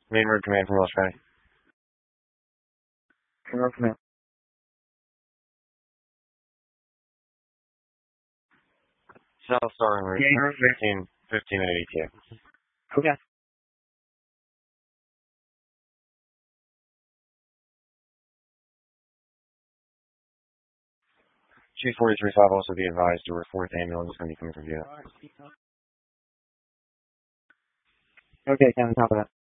Main road command from Welsh County. Main road command. South Star en route. Main road 15 at ETA. Okay. Chief 43-5 also be advised your 4th ambulance is going to be coming from you. Okay, Captain, top of that.